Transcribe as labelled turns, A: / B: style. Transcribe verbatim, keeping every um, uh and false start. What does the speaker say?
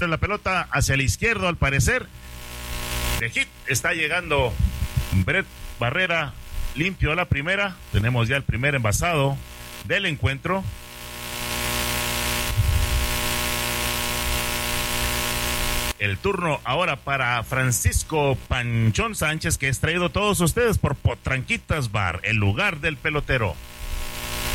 A: sobre la pelota hacia la izquierda, al parecer. De hit está llegando Brett Barrera, limpio a la primera. Tenemos ya el primer envasado del encuentro. El turno ahora para Francisco Panchón Sánchez, que es traído a todos ustedes por Potranquitas Bar, el lugar del pelotero.